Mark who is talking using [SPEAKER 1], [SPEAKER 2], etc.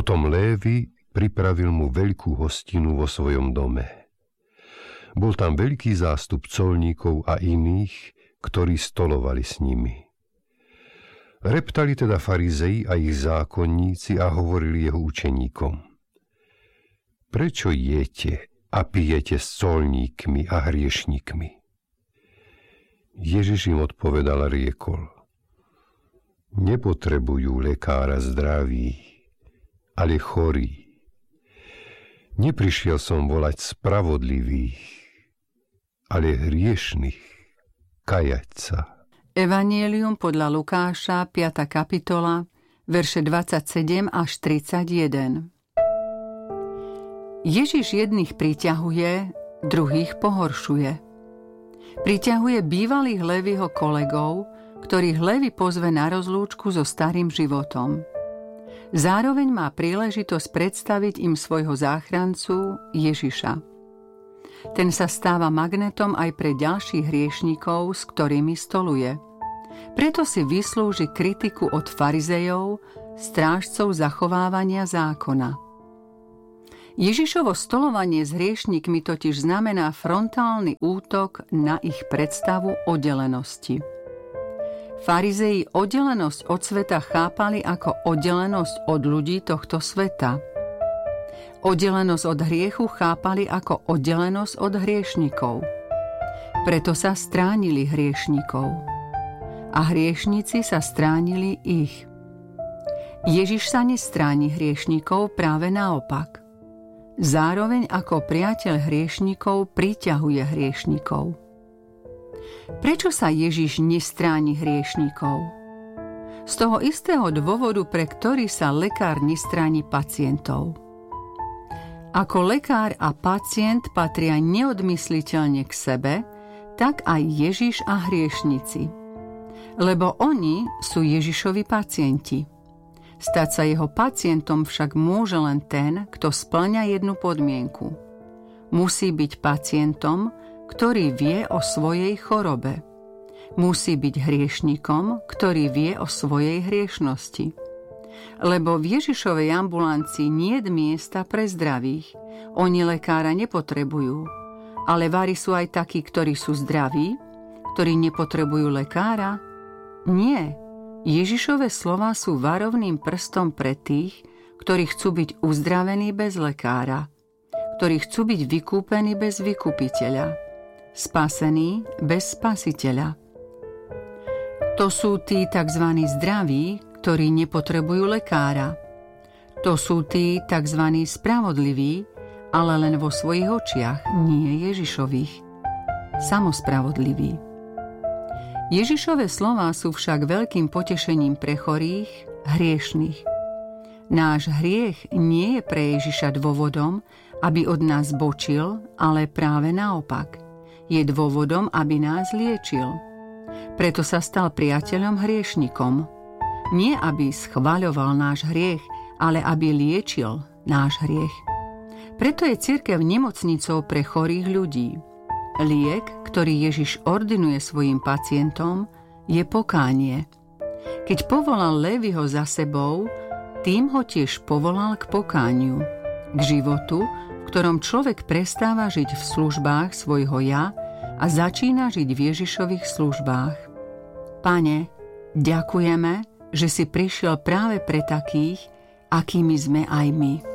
[SPEAKER 1] Potom Lévi pripravil mu veľkú hostinu vo svojom dome. Bol tam veľký zástup colníkov a iných, ktorí stolovali s nimi. Reptali teda farizei a ich zákonníci a hovorili jeho učeníkom: Prečo jete a pijete s colníkmi a hriešnikmi? Ježiš im odpovedal a riekol: Nepotrebujú lekára zdraví, ale chorí. Neprišiel som volať spravodlivých, ale hriešnych kajať sa.
[SPEAKER 2] Evanjelium podľa Lukáša, 5. kapitola, verše 27 až 31. Ježiš jedných priťahuje, druhých pohoršuje. Priťahuje bývalých Léviho kolegov, ktorých Lévi pozve na rozlúčku so starým životom. Zároveň má príležitosť predstaviť im svojho záchrancu Ježiša. Ten sa stáva magnetom aj pre ďalších hriešnikov, s ktorými stoluje. Preto si vyslúži kritiku od farizejov, strážcov zachovávania zákona. Ježišovo stolovanie s hriešnikmi totiž znamená frontálny útok na ich predstavu oddelenosti. Farizei oddelenosť od sveta chápali ako oddelenosť od ľudí tohto sveta. Oddelenosť od hriechu chápali ako oddelenosť od hriešnikov. Preto sa stránili hriešnikov. A hriešnici sa stránili ich. Ježiš sa nestráni hriešnikov, práve naopak. Zároveň ako priateľ hriešnikov priťahuje hriešnikov. Prečo sa Ježiš nestráni hriešnikov? Z toho istého dôvodu, pre ktorý sa lekár nestráni pacientov. Ako lekár a pacient patria neodmysliteľne k sebe, tak aj Ježiš a hriešnici. Lebo oni sú Ježišovi pacienti. Stať sa jeho pacientom však môže len ten, kto spĺňa jednu podmienku. Musí byť pacientom, ktorý vie o svojej chorobe. Musí byť hriešnikom, ktorý vie o svojej hriešnosti. Lebo v Ježišovej ambulancii niet miesta pre zdravých. Oni lekára nepotrebujú. Ale vari sú aj takí, ktorí sú zdraví, ktorí nepotrebujú lekára? Nie. Ježišove slová sú varovným prstom pre tých, ktorí chcú byť uzdravení bez lekára, ktorí chcú byť vykúpení bez vykupiteľa, spasení bez spasiteľa. To sú tí tzv. Zdraví, ktorí nepotrebujú lekára. To sú tí tzv. Spravodliví, ale len vo svojich očiach, nie Ježišových. Samospravodliví. Ježišove slová sú však veľkým potešením pre chorých, hriešnych. Náš hriech nie je pre Ježiša dôvodom, aby od nás bočil, ale práve naopak. Je dôvodom, aby nás liečil. Preto sa stal priateľom hriešnikom. Nie aby schvaľoval náš hriech, ale aby liečil náš hriech. Preto je cirkev nemocnicou pre chorých ľudí. Liek, ktorý Ježiš ordinuje svojim pacientom, je pokánie. Keď povolal Léviho za sebou, tým ho tiež povolal k pokániu, k životu, v ktorom človek prestáva žiť v službách svojho ja a začína žiť v Ježišových službách. Pane, ďakujeme, že si prišiel práve pre takých, akými sme aj my.